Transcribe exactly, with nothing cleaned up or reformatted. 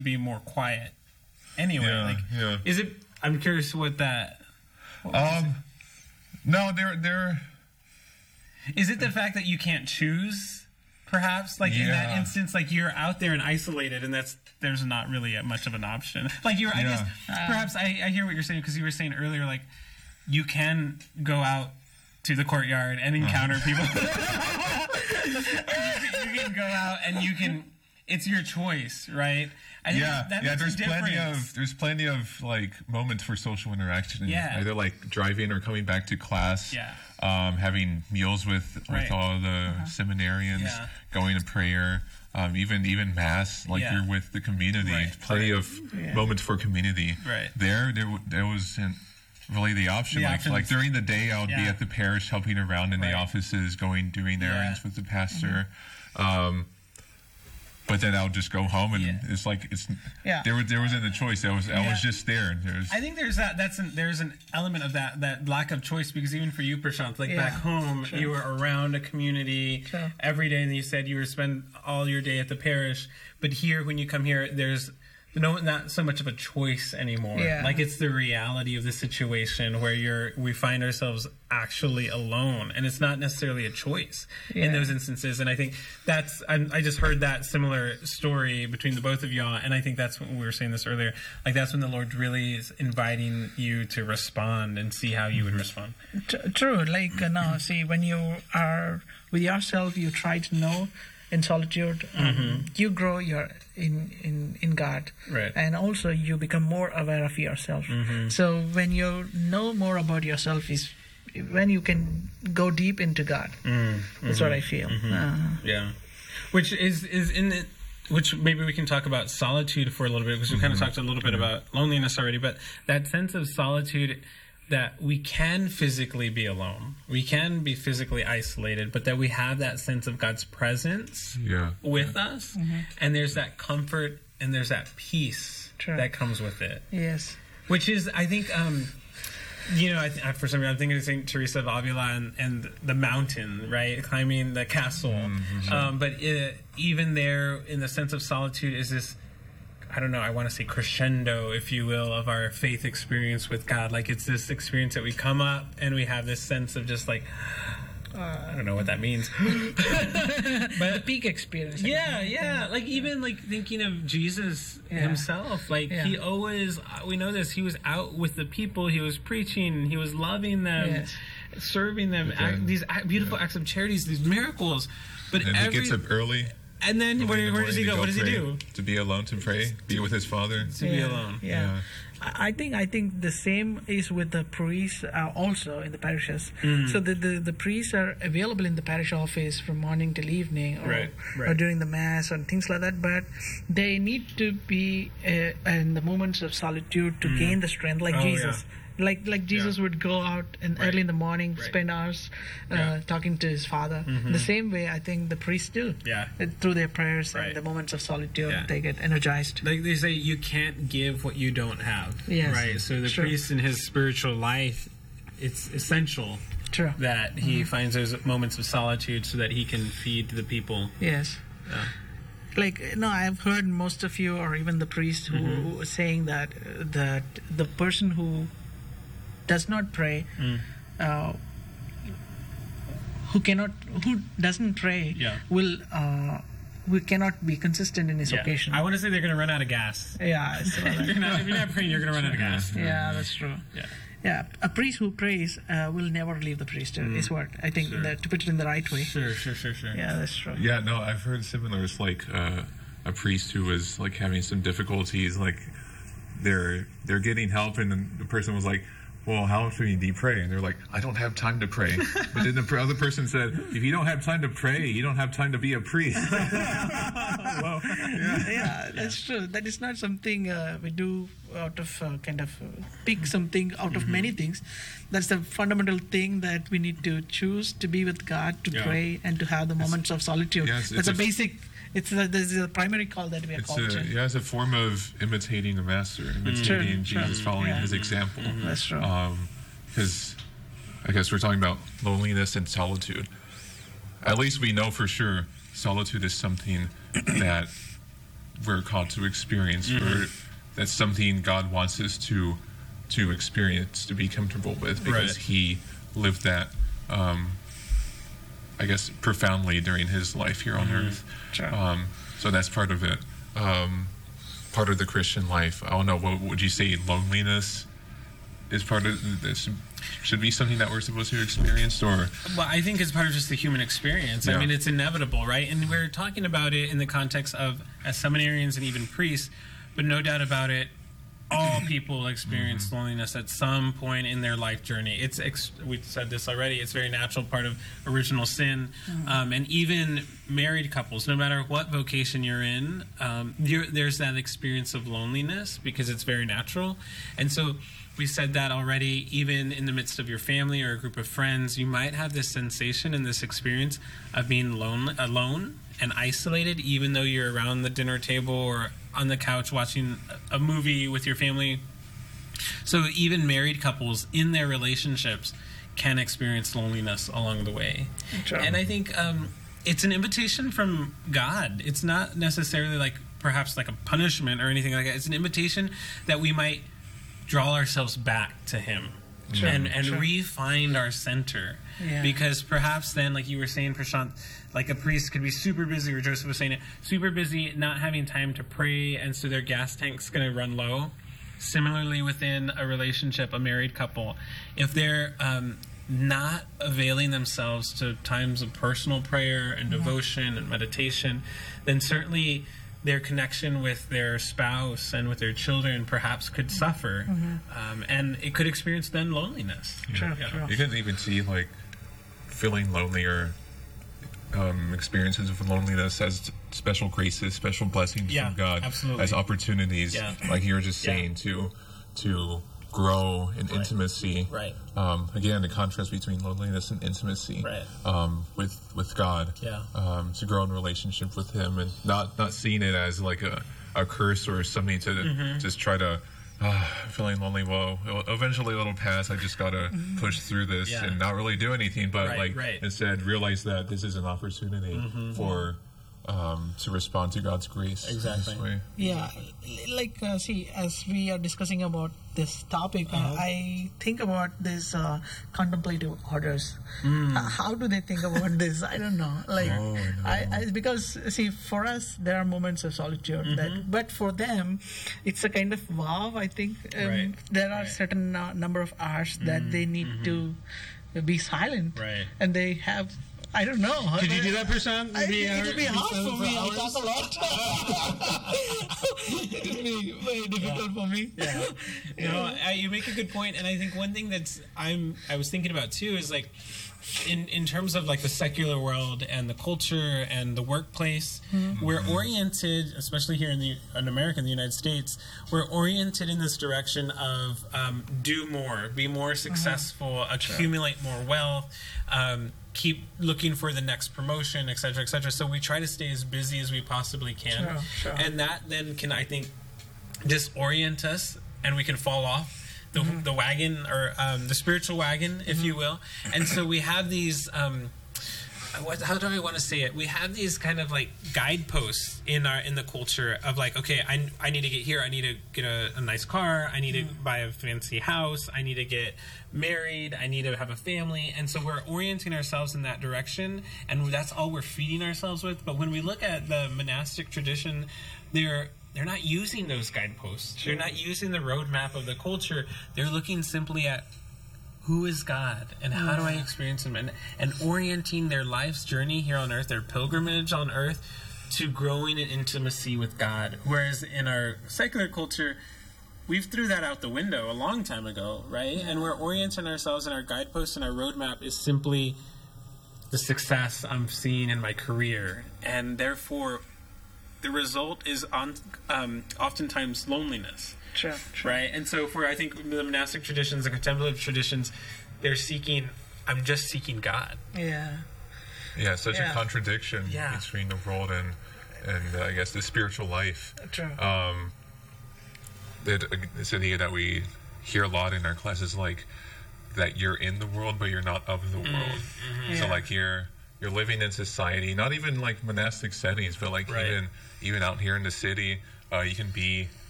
be more quiet anyway. Yeah, like, yeah. is it? I'm curious what that. What Um, no, they're they're. Is it the fact that you can't choose? Perhaps, like in that Yeah. instance, like you're out there and isolated, and that's there's not really a, much of an option. Like you're, I Yeah. guess, perhaps I, I hear what you're saying because you were saying earlier, like you can go out to the courtyard and encounter people. you, can, you can go out and you can. It's your choice, right? I think Yeah, that yeah. makes a There's plenty difference. of there's plenty of like moments for social interaction. Yeah. Either like driving or coming back to class. Yeah. Um, having meals with with Right. all the seminarians, Yeah. going to prayer, um, even even mass. Like Yeah. you're with the community. Right, Plenty right. of Yeah. moments for community. Right. There, there, w- there wasn't really the option. The like options. like during the day, I would be Yeah. at the parish helping around in Right. the offices, going doing Yeah. errands with the pastor. Um, but then I would just go home, and Yeah. it's like it's Yeah. there was there wasn't a choice. I was I Yeah. was just there. There's I think there's that. That's an, there's an element of that that lack of choice because even for you, Prashant, like Yeah, back home, sure. you were around a community Sure. every day, and you said you were spend all your day at the parish. But here, when you come here, there's no not so much of a choice anymore. Yeah. Like it's the reality of the situation where you're we find ourselves actually alone, and it's not necessarily a choice in Yeah. those instances. And I think that's I, I just heard that similar story between the both of y'all, and I think that's when we were saying this earlier. Like that's when the Lord really is inviting you to respond and see how you would respond. T- True. Like uh, now, see, when you are with yourself, you try to know in solitude. Um, You grow your in, in in God, Right. and also you become more aware of yourself. So when you know more about yourself, is when you can go deep into God. That's what I feel. Uh, Yeah, which is is in it. Which maybe we can talk about solitude for a little bit because we kind of talked a little bit about loneliness already. But that sense of solitude, that we can physically be alone, we can be physically isolated, but that we have that sense of God's presence yeah. with us, and there's that comfort and there's that peace True. that comes with it. yes. Which is, I think, um, you know, I th- for some reason, I'm thinking of Saint Teresa of Avila and, and the mountain, right? Climbing the castle. Um, but it, even there, in the sense of solitude, is this, I don't know, I want to say crescendo, if you will, of our faith experience with God. Like, it's this experience that we come up and we have this sense of just like, I don't know what that means. But peak experience. Yeah, yeah. Like even like thinking of Jesus Yeah. himself. Like Yeah. he always, we know this. He was out with the people. He was preaching. He was loving them, Yes. serving them. But then- act, these act, beautiful acts of charities, these miracles. But And every he gets up early. and then early in where, the where does he morning go? to What does he pray, do? To be alone to pray, be with his father. To be alone. Yeah. Yeah. I I think I think the same is with the priests uh, also in the parishes. Mm. So the, the the priests are available in the parish office from morning till evening, or, Right, right. or during the mass and things like that. But they need to be uh, in the moments of solitude to gain the strength, like Oh, Jesus. Like like Jesus Yeah. would go out and Right. early in the morning, Right. spend hours uh, Yeah. talking to his Father. The same way I think the priests do. Yeah. Uh, Through their prayers Right. and the moments of solitude, Yeah. they get energized. Like they say, you can't give what you don't have. Yes. Right. So the Sure. priest in his spiritual life, it's essential True. that he finds those moments of solitude so that he can feed the people. Yes. Yeah. Like no, I've heard most of you, or even the priest, who, Mm-hmm. who are saying that uh, that the person who does not pray, Mm. uh, who cannot, who doesn't pray, Yeah. will uh, we cannot be consistent in his Yeah. occasion. I want to say they're going to run out of gas. yeah, so if, like- you're not, if you're not praying, you're going to run out of gas. yeah, that's true. Yeah. Yeah, a priest who prays uh, will never leave the priesthood. Is what I think. Sure. That, to put it in the right way. Sure, sure, sure, sure. Yeah, that's true. Yeah, no, I've heard similars, like uh, a priest who was like having some difficulties, like they're they're getting help, and then the person was like, "Well, how often do you pray?" And they're like, "I don't have time to pray." But then the pr- other person said, "If you don't have time to pray, you don't have time to be a priest." Well, yeah, that's true. That is not something uh, we do out of uh, kind of uh, pick something out of many things. That's the fundamental thing that we need to choose to be with God, to Yeah. pray, and to have the moments of solitude. Yes, it's that's a, a- basic. It's a, this is a primary call that we are It's called a, to. yeah, it's a form of imitating the master, imitating True, Jesus, true. following Yeah. his example. That's true. Because I guess we're talking about loneliness and solitude. At least we know for sure solitude is something that we're called to experience. Mm-hmm. We're, that's something God wants us to to experience, to be comfortable with, because right. He lived that, um, I guess, profoundly during His life here on mm-hmm. earth. Sure. Um, so that's part of it. Um, part of the Christian life. I don't know. What would you say? Loneliness is part of this. Should be something that we're supposed to experience, or well, I think it's part of just the human experience. Yeah. I mean, it's inevitable, right? And we're talking about it in the context of as seminarians and even priests, but no doubt about it, all people experience mm-hmm. loneliness at some point in their life journey. It's ex- we said this already. It's a very natural part of original sin, mm-hmm. um, and even married couples, no matter what vocation you're in, um, you're, there's that experience of loneliness because it's very natural, and so. We said that already, even in the midst of your family or a group of friends, you might have this sensation and this experience of being lonely, alone and isolated, even though you're around the dinner table or on the couch watching a movie with your family. So even married couples in their relationships can experience loneliness along the way. Sure. And I think um, it's an invitation from God. It's not necessarily like perhaps like a punishment or anything like that. It's an invitation that we might draw ourselves back to Him sure, and, and sure. re-find our center. Yeah. Because perhaps then, like you were saying, Prashant, like a priest could be super busy, or Joseph was saying it, super busy, not having time to pray, and so their gas tank's going to run low. Similarly, within a relationship, a married couple, if they're um, not availing themselves to times of personal prayer and devotion and meditation, then certainly their connection with their spouse and with their children perhaps could suffer, mm-hmm. um, and it could experience then loneliness. Yeah. Sure, sure. You can even see like feeling lonely or um, experiences of loneliness as special graces, special blessings yeah, from God, absolutely. As opportunities, yeah. like you were just saying, yeah. to to grow in right. intimacy. Right. Um, again, the contrast between loneliness and intimacy. Right. Um, with with God. Yeah. Um, to grow in relationship with Him, and not not seeing it as like a, a curse or something to mm-hmm. just try to. Uh, feeling lonely. Well, eventually it'll pass. I just gotta mm-hmm. push through this yeah. and not really do anything, but right, like right. instead realize that this is an opportunity mm-hmm. for. Um, to respond to God's grace. Exactly. In this way. Yeah, like uh, see, as we are discussing about this topic, uh-huh. I think about this uh, contemplative orders. Mm. Uh, how do they think about this? I don't know. Like, oh, no. I, I because see, for us there are moments of solitude, mm-hmm. that, but for them, it's a kind of wow. I think um, right. there are right. certain uh, number of hours mm-hmm. that they need mm-hmm. to be silent, right. and they have. I don't know. Could you do that, Prashant? I, it would be hard for me. I talk a lot. It would be very difficult yeah. for me. Yeah. You know, I, you make a good point, and I think one thing that's I'm I was thinking about too is like, in in terms of like the secular world and the culture and the workplace, mm-hmm. we're oriented, especially here in the in America, in the United States, we're oriented in this direction of um, do more, be more successful, uh-huh. accumulate sure. more wealth. Um, keep looking for the next promotion, et cetera, et cetera. So we try to stay as busy as we possibly can. Sure, sure. And that then can, I think, disorient us, and we can fall off the, mm-hmm. the wagon, or um, the spiritual wagon, if mm-hmm. you will. And so we have these... Um, What, how do I want to say it? We have these kind of like guideposts in our in the culture of like, okay, I, I need to get here. I need to get a, a nice car. I need to buy a fancy house. I need to get married. I need to have a family. And so we're orienting ourselves in that direction, and that's all we're feeding ourselves with. But when we look at the monastic tradition, they're they're not using those guideposts. They're not using the roadmap of the culture. They're looking simply at who is God, and how do I experience Him, and, and orienting their life's journey here on earth, their pilgrimage on earth, to growing in intimacy with God. Whereas in our secular culture, we've threw that out the window a long time ago, right? Yeah. And we're orienting ourselves, and our guidepost and our roadmap is simply the success I'm seeing in my career, and therefore the result is on, um, oftentimes loneliness. Sure, sure. Right? And so for, I think, the monastic traditions, the contemplative traditions, they're seeking, I'm just seeking God. Yeah. Yeah, such yeah. a contradiction yeah. between the world and, and uh, I guess, the spiritual life. True. Um, that, uh, this idea that we hear a lot in our classes, like, that you're in the world, but you're not of the world. Mm-hmm. So, yeah. like, you're you're living in society, not even like monastic settings, but like Right. even even out here in the city, uh, you can be